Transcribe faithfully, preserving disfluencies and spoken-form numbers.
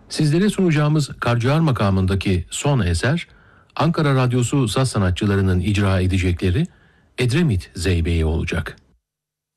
Sizlere sunacağımız Karciğer makamındaki son eser, Ankara Radyosu saz sanatçılarının icra edecekleri Edremit Zeybeği olacak.